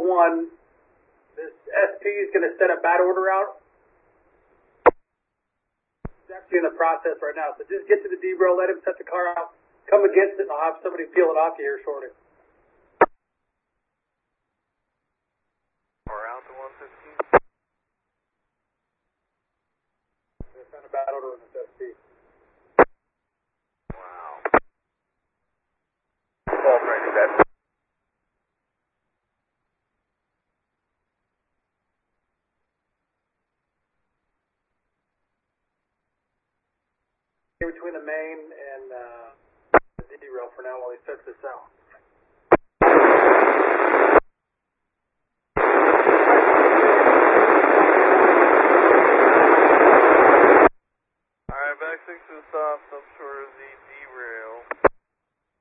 1, this SP is going to set a bad order out. He's actually in the process right now. So just get to the D-rail, let him set the car out, come against it, and I'll have somebody peel it off you here shortly. We're out to 115. They found a bad order in this SP. Wow. Fault ready, that. Between the main and the D-rail for now while he sets this out.